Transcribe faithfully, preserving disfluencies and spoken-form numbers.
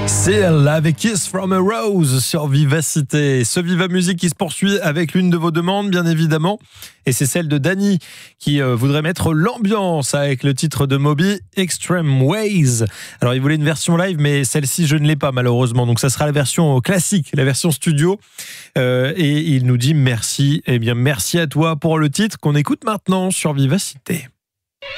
Seal avec Kiss from a Rose sur Vivacité. Ce Viva Musique qui se poursuit avec l'une de vos demandes, bien évidemment. Et c'est celle de Dany qui euh, voudrait mettre l'ambiance avec le titre de Moby, Extreme Ways. Alors, il voulait une version live, mais celle-ci, je ne l'ai pas, malheureusement. Donc, ça sera la version classique, la version studio. Euh, et il nous dit merci. Eh bien, merci à toi pour le titre qu'on écoute maintenant sur Vivacité.